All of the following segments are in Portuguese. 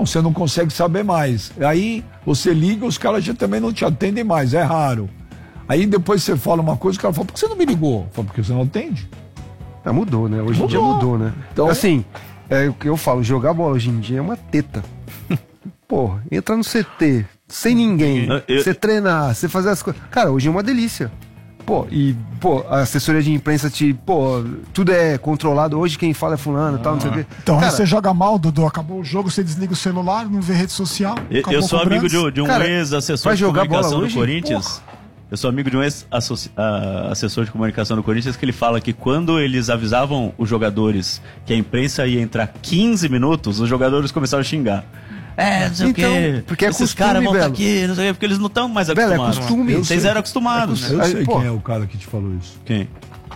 Então, você não consegue saber mais. Aí você liga, os caras já também não te atendem mais, é raro. Aí depois você fala uma coisa, o cara fala, por que você não me ligou? Fala, porque você não atende. Mudou, né? Hoje em dia mudou, né? Então, assim, é o que eu falo, jogar bola hoje em dia é uma teta. Pô, entrar no CT, sem ninguém, você treinar, você fazer as coisas. Cara, hoje é uma delícia. Pô, a assessoria de imprensa tudo é controlado. Hoje quem fala é fulano e tal, não sei o quê. Então, cara, aí você joga mal, Dudu, acabou o jogo, você desliga o celular, não vê rede social. Eu sou amigo de um ex-assessor de comunicação do Corinthians. Eu sou amigo de um ex-assessor de comunicação do Corinthians que ele fala que quando eles avisavam os jogadores que a imprensa ia entrar 15 minutos, os jogadores começaram a xingar. Não sei o quê. Porque esses caras vão estar aqui, não sei o quê, porque eles não estão mais acostumados. É costume. Vocês eram acostumados. Eu sei quem é o cara que te falou isso. Quem?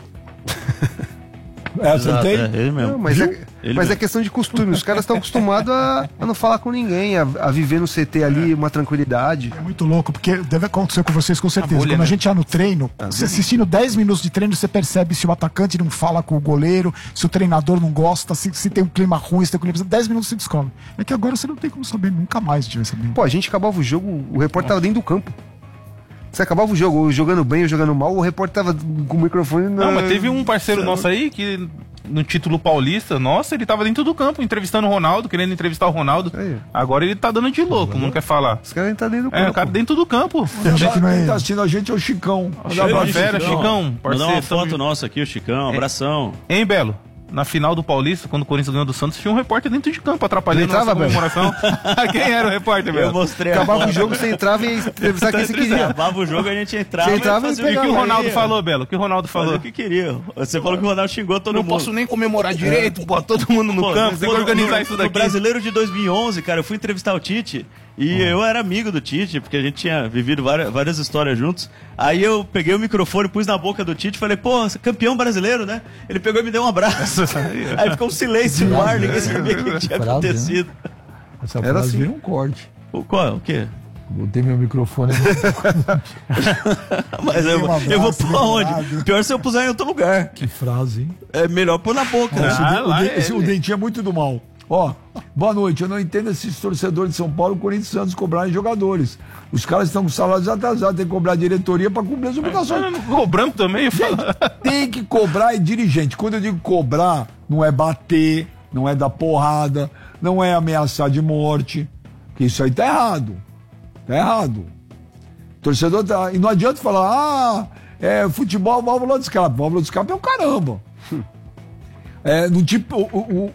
Acertei? Ele mesmo. Não, mas é questão de costume. Os caras estão acostumados a não falar com ninguém, a viver no CT ali uma tranquilidade. É muito louco, porque deve acontecer com vocês com certeza. Quando a gente ia no treino, você assistindo 10 minutos de treino, você percebe se o atacante não fala com o goleiro, se o treinador não gosta, se tem um clima ruim, se tem um clima... 10 minutos você descobre. É que agora você não tem como saber, nunca mais vai saber. Pô, a gente acabava o jogo, o repórter tava dentro do campo. Você acabava o jogo, ou jogando bem ou jogando mal, o repórter tava com o microfone... Não, mas teve um parceiro nosso aí que no título paulista, nossa, ele tava dentro do campo, entrevistando o Ronaldo, querendo entrevistar o Ronaldo. Agora ele tá dando de louco, não quer falar. Os caras tá dentro do campo. O cara dentro do campo. Quem tá assistindo a gente é o Chicão. Chicão, parceiro. Mandar uma foto nossa aqui, o Chicão, abração. Hein, Belo? Na final do Paulista, quando o Corinthians ganhou do Santos, tinha um repórter dentro de campo atrapalhando a comemoração. Quem era o repórter, velho? Eu mostrei. Acabava o jogo, você entrava e entrevistar quem você queria. Acabava o jogo, a gente entrava e fazia o que o Ronaldo falou, Belo? O que o Ronaldo falou? O que queria. Você falou que o Ronaldo xingou todo mundo. Não posso nem comemorar direito, pô, todo mundo no campo, tem que organizar isso daqui. No Brasileiro de 2011, cara, eu fui entrevistar o Tite. E eu era amigo do Tite, porque a gente tinha vivido várias histórias juntos. Aí eu peguei o microfone, pus na boca do Tite e falei, pô, você é campeão brasileiro, né? Ele pegou e me deu um abraço. Aí ficou um silêncio no ar, ninguém sabia o que tinha acontecido. Essa frase vira um corte. Qual? O quê? Botei meu microfone. Mas eu vou pôr aonde? Pior se eu puser em outro lugar. Que frase, hein? É melhor pôr na boca, né? O dentinho é muito do mal. Ó, boa noite. Eu não entendo esses torcedores de São Paulo, Corinthians e Santos cobrarem jogadores. Os caras estão com salários atrasados, tem que cobrar a diretoria para cumprir as obrigações. Cobrando também, tem que cobrar e dirigente. Quando eu digo cobrar, não é bater, não é dar porrada, não é ameaçar de morte. Porque isso aí tá errado. Tá errado. Torcedor tá. E não adianta falar, futebol, válvula de escape. Válvula de escape é o caramba. No tipo,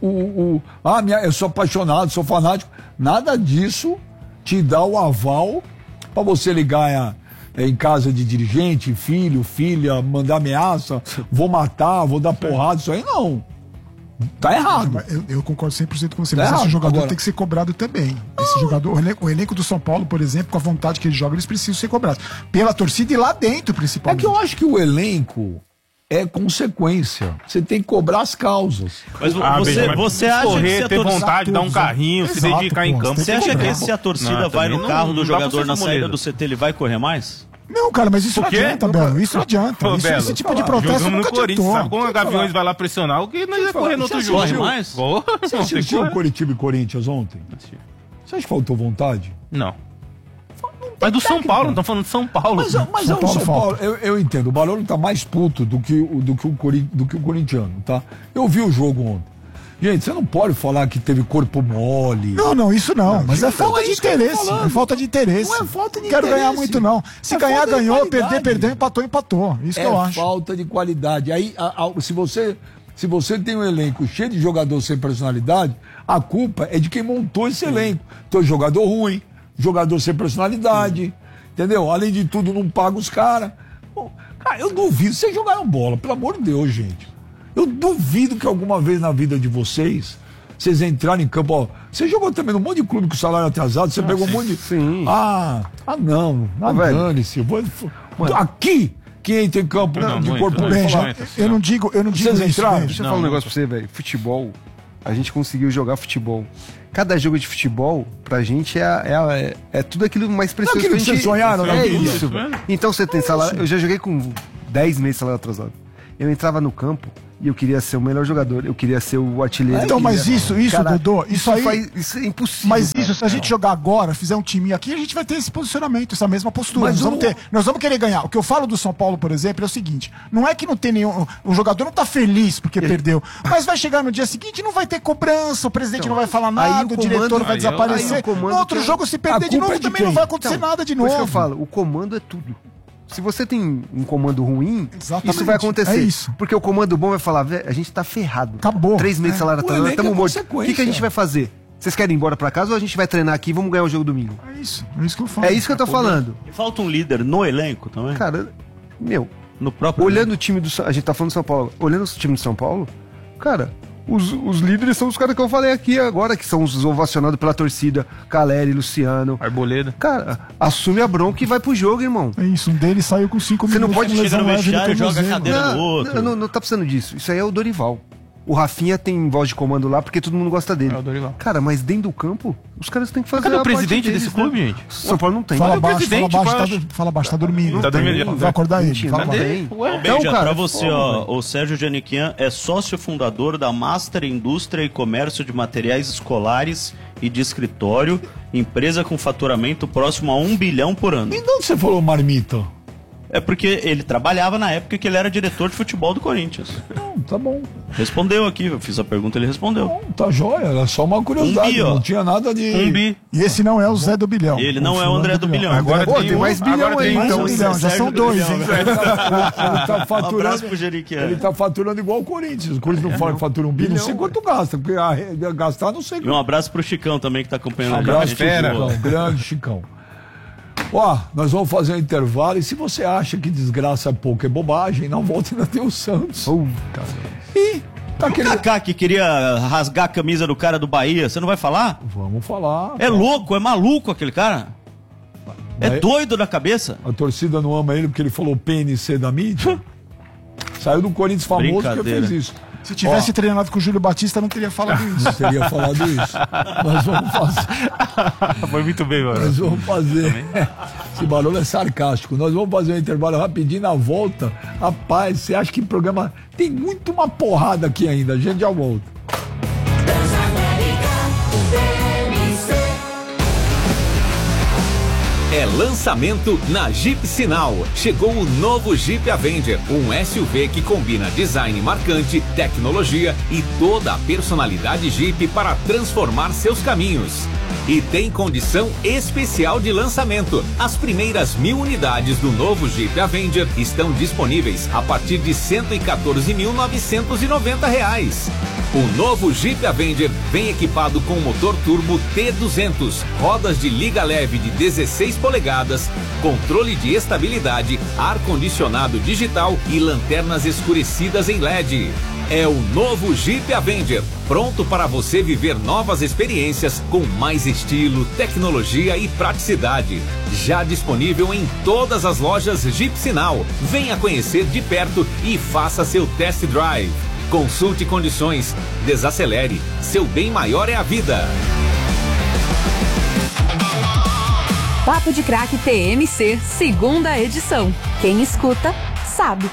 eu sou apaixonado, sou fanático. Nada disso te dá o aval para você ligar em casa de dirigente, filho, filha, mandar ameaça, vou matar, vou dar porrada, isso aí não. Tá errado. Eu concordo 100% com você, mas esse jogador tem que ser cobrado também. Esse jogador, o elenco do São Paulo, por exemplo, com a vontade que ele joga, eles precisam ser cobrados. Pela torcida e lá dentro, principalmente. É que eu acho que o elenco é consequência. Você tem que cobrar as causas. Mas você acha correr, que ter vontade de dar um carrinho, se dedicar em campo. Você acha que se a torcida vai no carro do jogador na saída do CT, ele vai correr mais? Não, cara, mas isso não adianta, Belo. Isso não adianta. Esse tipo de protesto nunca adiantou. Sabe como o Gaviões vai lá pressionar? O que não ia correr no outro jogo? Corre mais? Você assistiu o Coritiba e Corinthians ontem? Você acha que faltou vontade? Não. Mas do São Paulo, não estão falando de São Paulo. Mas o São Paulo, eu entendo, o Barolo tá mais puto do que o corintiano, tá? Eu vi o jogo ontem. Gente, você não pode falar que teve corpo mole. Não, isso não. Mas é falta de interesse. É falta de interesse. Não é falta de interesse. Quero ganhar muito, não. Se ganhar, ganhou. Perder, perdeu. Empatou. Isso que eu acho. É falta de qualidade. Aí, se você tem um elenco cheio de jogador sem personalidade, a culpa é de quem montou esse elenco. Então, jogador ruim, jogador sem personalidade, entendeu? Além de tudo, não paga os caras. Cara, eu duvido. Vocês jogaram bola, pelo amor de Deus, gente. Eu duvido que alguma vez na vida de vocês entrarem em campo. Ó, você jogou também num monte de clube com salário atrasado, você pegou um monte de. Sim. Não, dane-se. Aqui, quem entra em campo de corpo bem. Eu não digo vocês entraram? Deixa eu falar um negócio pra você, velho. Futebol, a gente conseguiu jogar futebol. Cada jogo de futebol, pra gente, é tudo aquilo mais precioso que a gente... Vocês sonharam, né? É isso, velho. Então você tem salário. Eu já joguei com 10 meses de salário atrasado. Eu entrava no campo, e eu queria ser o melhor jogador, eu queria ser o artilheiro. Então, mas isso, cara, Dodô, isso aí... Isso é impossível. Mas isso, se a gente jogar agora, fizer um timinho aqui, a gente vai ter esse posicionamento, essa mesma postura. Nós vamos querer ganhar. O que eu falo do São Paulo, por exemplo, é o seguinte, não é que não tem nenhum... O jogador não tá feliz porque perdeu, mas vai chegar no dia seguinte e não vai ter cobrança, o presidente não vai falar nada, o diretor vai desaparecer. No outro jogo, se perder de novo, também não vai acontecer nada de novo. Por isso que eu falo, o comando é tudo. Se você tem um comando ruim, exatamente, isso vai acontecer. É isso. Porque o comando bom vai falar, a gente tá ferrado. Acabou. 3 meses de salário atrasado, estamos mortos. O que a gente vai fazer? Vocês querem ir embora pra casa ou a gente vai treinar aqui e vamos ganhar o jogo domingo? É isso que eu falo. É isso que eu tô falando. E falta um líder no elenco também? Cara, no próprio olhando o time do a gente tá falando do São Paulo, olhando o time do São Paulo, cara, os líderes são os caras que eu falei aqui agora, que são os ovacionados pela torcida, Caleri, Luciano, Arboleda. Cara, assume a bronca e vai pro jogo, irmão. É isso, um deles saiu com 5 minutos. Você não pode chegar no vestiário e joga a cadeira do outro. Não tá precisando disso. Isso aí é o Dorival. O Rafinha tem voz de comando lá porque todo mundo gosta dele. É o Dorival. Cara, mas dentro do campo, os caras têm que fazer. Cadê o presidente deles, desse clube, gente? São Paulo não tem. Fala baixo, tá dormindo. Tá dormindo. Vai acordar ele. Fala baixo. Beija, pra você, o Sérgio Janiquian é sócio fundador da Master Indústria e Comércio de Materiais Escolares e de Escritório, empresa com faturamento próximo a 1 bilhão por ano. E de onde você falou marmita? É porque ele trabalhava na época que ele era diretor de futebol do Corinthians. Não, tá bom. Respondeu aqui, eu fiz a pergunta, ele respondeu. Não, tá jóia, era só uma curiosidade, não tinha nada de... 1 bi. E esse não é o Zé do Bilhão. Ele não é o André do Bilhão. Agora tem mais bilhão aí, Mais então. um bilhão, já são 2, hein? Ele tá Um faturando, abraço pro Jeriquian. ele tá faturando igual o Corinthians. O Corinthians não fatura 1 bi, não sei quanto gasta, porque gastar não sei E quanto. um abraço pro Chicão também, que tá acompanhando Abraço, gente boa. Chicão, grande Chicão. Ó, nós vamos fazer um intervalo e se você acha que desgraça é pouco, é bobagem, não volte ainda tem o Santos. E tá O querendo... Kaká que queria rasgar a camisa do cara do Bahia, você não vai falar? Vamos falar. É louco, é maluco aquele cara. É doido da cabeça. A torcida não ama ele porque ele falou PNC da mídia. Saiu do Corinthians famoso porque fez isso. Se tivesse treinado com o Júlio Batista, não teria falado isso. Não teria falado isso. Nós vamos fazer. Foi muito bem, mano. Nós vamos fazer. Esse barulho é sarcástico. Nós vamos fazer um intervalo rapidinho na volta. Rapaz, você acha que o programa tem muito uma porrada aqui ainda? A gente já volta. É lançamento na Jeep Sinal. Chegou o novo Jeep Avenger, um SUV que combina design marcante, tecnologia e toda a personalidade Jeep para transformar seus caminhos. E tem condição especial de lançamento. As primeiras 1.000 unidades do novo Jeep Avenger estão disponíveis a partir de R$ 114.990. O novo Jeep Avenger vem equipado com motor turbo T200, rodas de liga leve de 16 polegadas, controle de estabilidade, ar-condicionado digital e lanternas escurecidas em LED. É o novo Jeep Avenger, pronto para você viver novas experiências com mais estilo, tecnologia e praticidade. Já disponível em todas as lojas Jeep Sinal. Venha conhecer de perto e faça seu test drive. Consulte condições, desacelere, seu bem maior é a vida. Papo de Craque TMC, segunda edição. Quem escuta, sabe.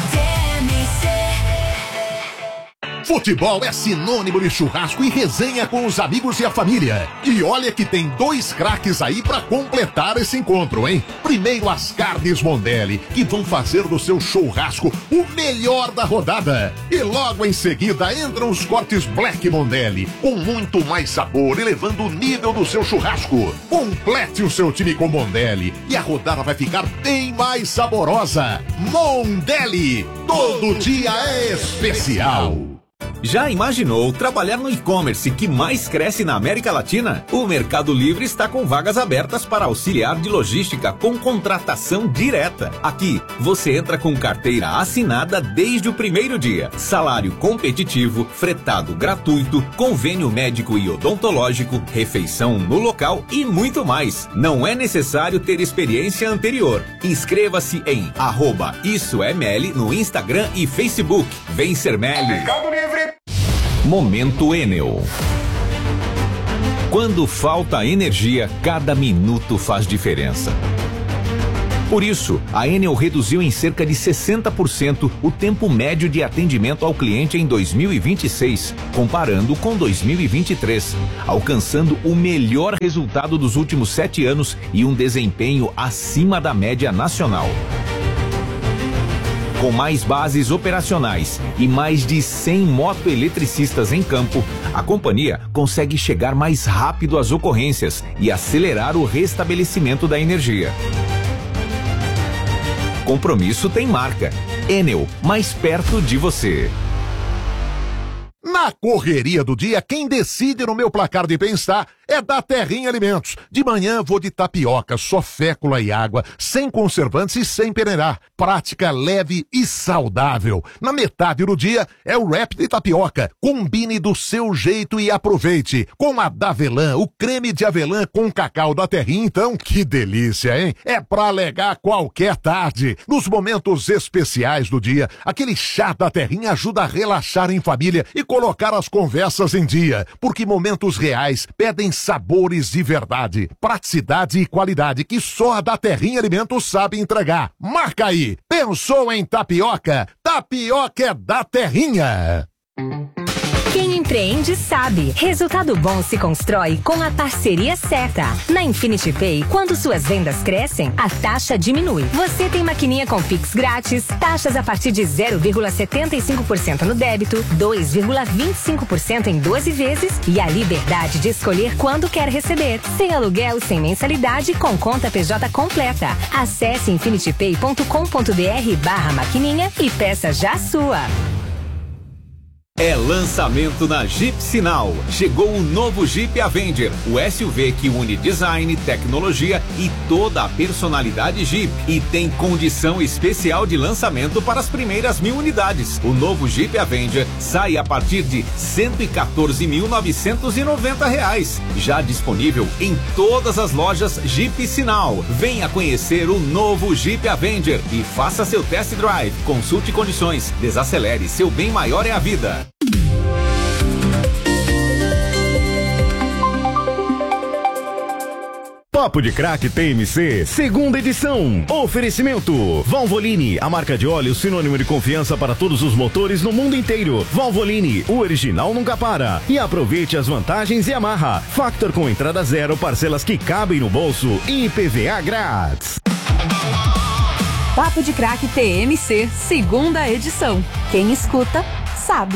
Futebol é sinônimo de churrasco e resenha com os amigos e a família. E olha que tem 2 craques aí pra completar esse encontro, hein? Primeiro as carnes Mondelli, que vão fazer do seu churrasco o melhor da rodada. E logo em seguida entram os cortes Black Mondelli, com muito mais sabor, elevando o nível do seu churrasco. Complete o seu time com Mondelli e a rodada vai ficar bem mais saborosa. Mondelli, todo dia é especial. Já imaginou trabalhar no e-commerce que mais cresce na América Latina? O Mercado Livre está com vagas abertas para auxiliar de logística com contratação direta. Aqui, você entra com carteira assinada desde o primeiro dia, salário competitivo, fretado gratuito, convênio médico e odontológico, refeição no local e muito mais. Não é necessário ter experiência anterior. Inscreva-se em @IssoEML no Instagram e Facebook. Vem ser Meli. Mercado Livre. Momento Enel. Quando falta energia, cada minuto faz diferença. Por isso, a Enel reduziu em cerca de 60% o tempo médio de atendimento ao cliente em 2026, comparando com 2023, alcançando o melhor resultado dos últimos 7 anos e um desempenho acima da média nacional. Com mais bases operacionais e mais de 100 motoeletricistas em campo, a companhia consegue chegar mais rápido às ocorrências e acelerar o restabelecimento da energia. Compromisso tem marca. Enel, mais perto de você. Na correria do dia, quem decide no meu placar de bem-estar é da Terrinha Alimentos. De manhã vou de tapioca, só fécula e água, sem conservantes e sem peneirar. Prática, leve e saudável. Na metade do dia é o wrap de tapioca. Combine do seu jeito e aproveite. Com a Davelã, o creme de avelã com cacau da Terrinha, então, que delícia, hein? É pra alegar qualquer tarde. Nos momentos especiais do dia, aquele chá da Terrinha ajuda a relaxar em família e colocar as conversas em dia, porque momentos reais pedem sabores de verdade, praticidade e qualidade que só a da Terrinha Alimentos sabe entregar. Marca aí! Pensou em tapioca? Tapioca é da Terrinha! Quem empreende sabe. Resultado bom se constrói com a parceria certa. Na Infinity Pay, quando suas vendas crescem, a taxa diminui. Você tem maquininha com Pix grátis, taxas a partir de 0,75% no débito, 2,25% em 12 vezes e a liberdade de escolher quando quer receber. Sem aluguel, sem mensalidade, com conta PJ completa. Acesse infinitypay.com.br/maquininha e peça já a sua. É lançamento na Jeep Sinal. Chegou o novo Jeep Avenger, o SUV que une design, tecnologia e toda a personalidade Jeep. E tem condição especial de lançamento para as primeiras 1.000 unidades. O novo Jeep Avenger sai a partir de R$ 114.990. Já disponível em todas as lojas Jeep Sinal. Venha conhecer o novo Jeep Avenger e faça seu test drive. Consulte condições. Desacelere, seu bem maior é a vida. Papo de Craque TMC, segunda edição. Oferecimento Valvoline, a marca de óleo sinônimo de confiança para todos os motores no mundo inteiro. Valvoline, o original nunca para. E aproveite as vantagens Yamaha. Factor com entrada zero, parcelas que cabem no bolso e IPVA grátis. Papo de Craque TMC, segunda edição. Quem escuta, sabe.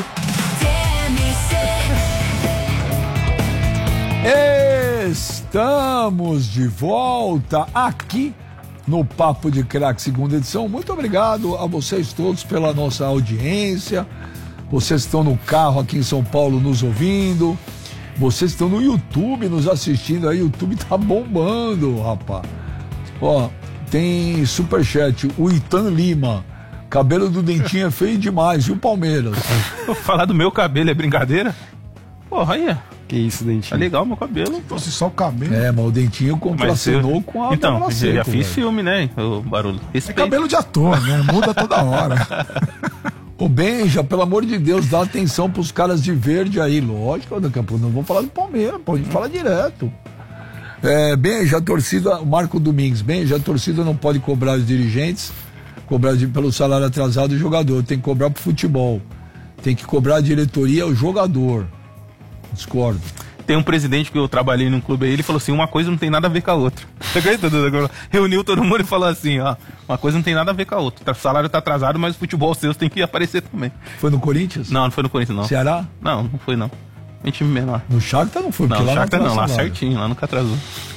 Estamos de volta aqui no Papo de Craque, segunda edição. Muito obrigado a vocês todos pela nossa audiência. Vocês estão no carro aqui em São Paulo nos ouvindo. Vocês estão no YouTube nos assistindo aí. O YouTube tá bombando, rapaz. Ó, tem superchat. O Itan Lima. Cabelo do Dentinho é feio demais. E o Palmeiras? Vou falar do meu cabelo, é brincadeira? Porra, aí. Que isso, Dentinho? Tá legal meu cabelo. Se fosse só o cabelo. É, mas o Dentinho contracenou com a Então, seca, já fiz velho. filme, né? O barulho. É cabelo de ator, né? Muda toda hora. Ô Benja, pelo amor de Deus, dá atenção pros caras de verde aí. Lógico, daqui a pouco não vou falar do Palmeiras, pode falar direto. Benja, a torcida, o Marco Domingues, Benja, a torcida não pode cobrar os dirigentes, cobrar pelo salário atrasado do jogador, tem que cobrar pro futebol. Tem que cobrar a diretoria, o jogador. Discordo. Tem um presidente que eu trabalhei num clube aí, ele falou assim, uma coisa não tem nada a ver com a outra. Você acredita, Duda? Reuniu todo mundo e falou assim, ó, uma coisa não tem nada a ver com a outra. O salário tá atrasado, mas o futebol seus tem que aparecer também. Foi no Corinthians? Não, não foi no Corinthians, não. Ceará? Não, não foi, não. Um time menor. No Shakhtar não foi, não, porque lá Shakhtar não, lá salário. certinho, lá nunca atrasou.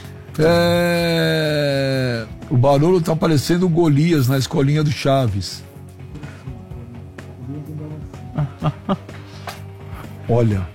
O Barolo tá parecendo o Golias na escolinha do Chaves. Olha,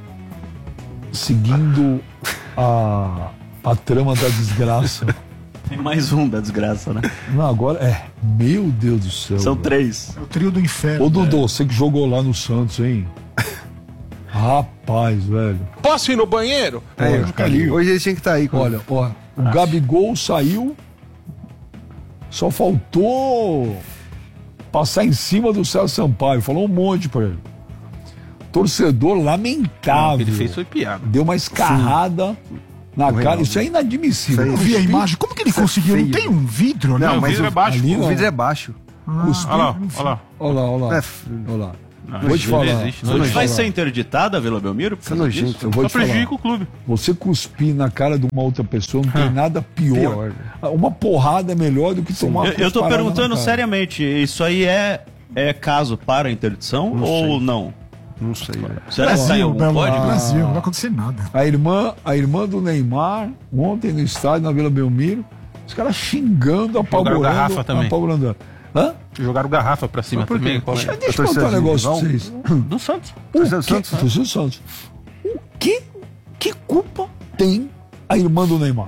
seguindo a trama da desgraça. Tem mais um da desgraça, né? Não, agora meu Deus do céu. São velho. 3. É o trio do inferno. Ô Dodô, você que jogou lá no Santos, hein? Rapaz, velho. Posso ir no banheiro? Hoje ele tinha que estar aí. Olha, ó, o Gabigol saiu, só faltou passar em cima do César Sampaio, falou um monte pra ele. Torcedor lamentável. Não, o que ele fez foi piada. Deu uma escarrada Na cara, isso é inadmissível. Eu vi a imagem. Como que ele conseguiu? Não tem um vidro, né? Não, mas vidro é baixo. ali o vidro é baixo. Olha lá. Olha lá. Não, Vou te não falar. existe, Vou te Vai falar. ser interditada a Vila Belmiro? Isso é nojento. Eu vou Só te falar. prejudica o clube. Você cuspir na cara de uma outra pessoa não tem nada pior. Uma porrada é melhor do que tomar uma Eu tô cusparada perguntando na cara. seriamente, isso aí é caso para interdição ou não? Não sei, velho. Será que sai Brasil, algum Belo, código? Brasil, não vai acontecer nada. A irmã do Neymar, ontem no estádio, na Vila Belmiro, os caras xingando, apavorando. garrafa também. Apavorando. Hã? Jogaram garrafa pra cima também. Qual é? Deixa eu perguntar um negócio pra vocês. Do Santos. Torcedor do Santos. Que culpa tem a irmã do Neymar?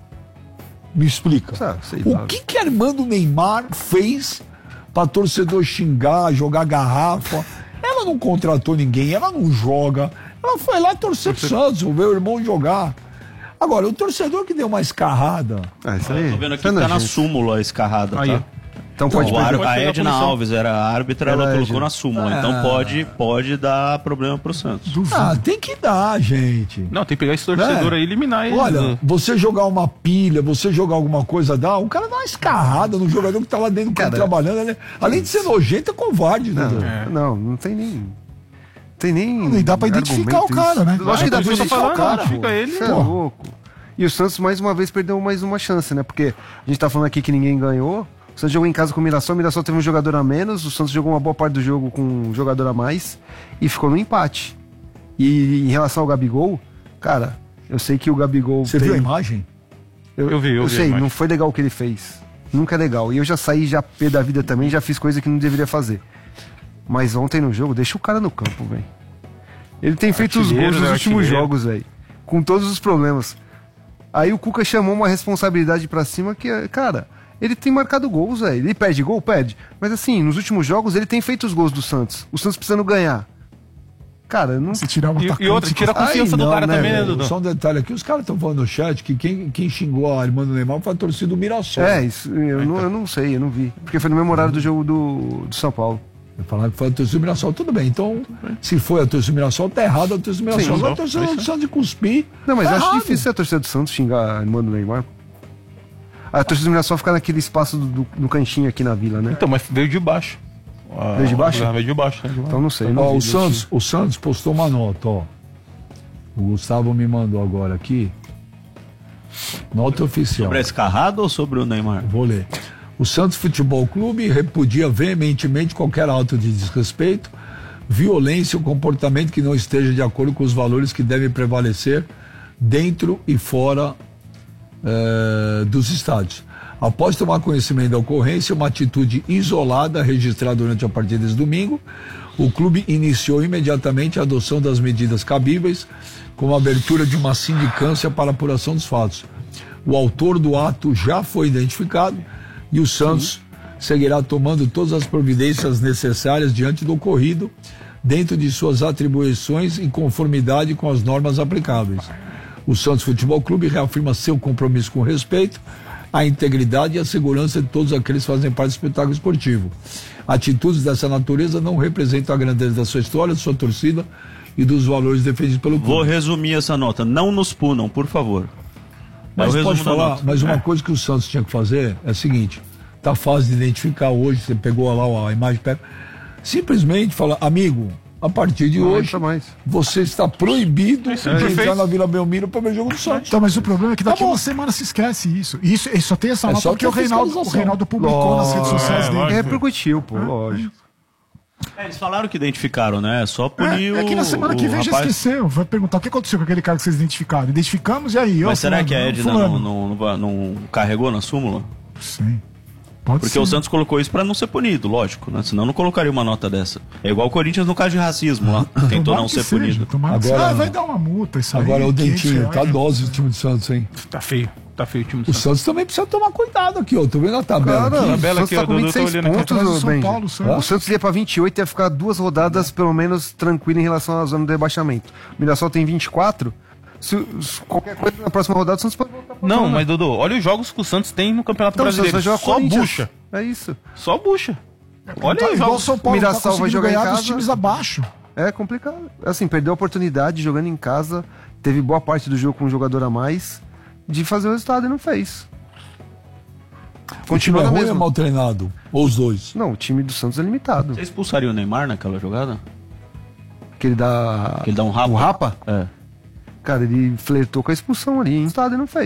Me explica. Sei lá. O que a irmã do Neymar fez pra torcedor xingar, jogar garrafa? Ela não contratou ninguém, ela não joga. Ela foi lá torcer pro Santos, ver o irmão jogar. Agora, o torcedor que deu uma escarrada. Isso aí. Tô vendo aqui isso que é tá na nojento. súmula a escarrada, Aí, tá? ó. Então pode perder. A Edna Alves era a árbitra, ela colocou Edna. na súmula. Então pode dar problema pro Santos. Tem que dar, gente. Não, tem que pegar esse torcedor aí e eliminar ele. Olha, você jogar uma pilha, você jogar alguma coisa, o cara dá uma escarrada no jogador que tá lá dentro do campo trabalhando. Ele, além de ser nojento, é covarde, Dudu. Não tem nem. Tem nem. Nem dá pra identificar o cara, né? Eu acho que dá pra identificar o cara. Identifica ele. Você é louco. E o Santos mais uma vez perdeu mais uma chance, né? Porque a gente tá falando aqui que ninguém ganhou. O Santos jogou em casa com o Mirassol teve um jogador a menos, o Santos jogou uma boa parte do jogo com um jogador a mais e ficou no empate. E em relação ao Gabigol, cara, eu sei que o Gabigol. Você viu a imagem? Eu vi a sei, imagem. não foi legal o que ele fez. Nunca é legal. E eu já saí já pé da vida também, já fiz coisa que não deveria fazer. Mas ontem no jogo, deixa o cara no campo, velho. Ele tem feito os gols nos últimos jogos, velho. Com todos os problemas. Aí o Cuca chamou uma responsabilidade pra cima que, cara, ele tem marcado gols, velho. Ele perde gol? Perde. Mas assim, nos últimos jogos ele tem feito os gols do Santos. O Santos precisando ganhar. Cara, não... Se tirar o atacante, E outra, tira a confiança do cara também, né, Dudu? Só um detalhe aqui, os caras estão falando no chat que quem xingou a irmã do Neymar foi a torcida do Mirassol. Isso, eu não sei, eu não vi. Porque foi no mesmo horário do jogo do São Paulo. Falaram que foi a torcida do Mirassol, tudo bem. Então, se foi a torcida do Mirassol, tá errado a torcida do Mirassol. Agora a torcida do Santos de cuspir. Não, mas tá eu acho errado. difícil a torcida do Santos xingar a irmã do Neymar. A torcida do Mirassol fica naquele espaço do cantinho aqui na vila, né? Então, mas veio de baixo. Veio de baixo? Veio de baixo, né? Então não sei. Não Ó, vi, o Santos postou uma nota, ó. O Gustavo me mandou agora aqui. Nota oficial. Sobre a escarrada ou sobre o Neymar? Vou ler. O Santos Futebol Clube repudia veementemente qualquer ato de desrespeito, violência ou comportamento que não esteja de acordo com os valores que devem prevalecer dentro e fora dos estádios. Após tomar conhecimento da ocorrência, uma atitude isolada registrada durante a partida desse domingo, o clube iniciou imediatamente a adoção das medidas cabíveis, como a abertura de uma sindicância para apuração dos fatos. O autor do ato já foi identificado e o Santos seguirá tomando todas as providências necessárias diante do ocorrido, dentro de suas atribuições em conformidade com as normas aplicáveis. O Santos Futebol Clube reafirma seu compromisso com o respeito, a integridade e a segurança de todos aqueles que fazem parte do espetáculo esportivo. Atitudes dessa natureza não representam a grandeza da sua história, da sua torcida e dos valores defendidos pelo clube. Vou resumir essa nota. Não nos punam, por favor. Mas É o pode resumo da falar, nota. mas uma coisa que o Santos tinha que fazer é a seguinte: tá fácil de identificar hoje, você pegou lá a imagem, simplesmente fala, amigo, a partir de hoje, você está proibido de entrar na Vila Belmiro para ver o jogo do Santos. Então, mas o problema é que daqui uma semana se esquece isso. E isso só tem essa nota só porque o ter Reinaldo publicou nas redes sociais dele. Repercutiu, pô, lógico. Eles falaram que identificaram, né? É só punir o. É que na semana que vem já rapaz. esqueceu. Vai perguntar o que aconteceu com aquele cara que vocês identificaram. Identificamos e aí? Mas será que a Edna fulano. não carregou na súmula? Sim. Pode Porque ser. o Santos colocou isso pra não ser punido, lógico, né? Senão não colocaria uma nota dessa. É igual o Corinthians no caso de racismo lá. Tentou Tomara não que ser seja, punido. tomara que Agora- seja. Vai dar uma multa isso aí. Agora o 500 Dentinho, tá reais. dose o time do Santos, hein? Tá feio o time do O Santos. Santos também precisa tomar cuidado aqui, ó. Tô vendo a tabela Cara, aqui. o tabela Santos aqui, tá ó, com Dudu, 26 tô olhando aqui atrás do pontos, São bem. Paulo, Santos. O Santos ia pra 28 e ia ficar 2 rodadas, pelo menos, tranquilo em relação à zona do rebaixamento. O Mirassol tem 24. Se qualquer coisa na próxima rodada, o Santos pode voltar pra Não, zona. mas Dudu, olha os jogos que o Santos tem no Campeonato Então, o Santos Brasileiro. vai jogar Só Corinthians. bucha. É isso. Só bucha. Olha Tá aí os igual o jogos. São Paulo, Mirassol tá vai conseguindo jogar em ganhar casa. dos times abaixo. É complicado. Assim, perdeu a oportunidade jogando em casa. Teve boa parte do jogo com um jogador a mais. de fazer o resultado e não fez. O time é ruim ou é mal treinado? Ou os dois? Não, o time do Santos é limitado. Você expulsaria o Neymar naquela jogada? Que ele dá um rapa? Um rapa? É. Cara, ele flertou com a expulsão ali, hein? E não fez.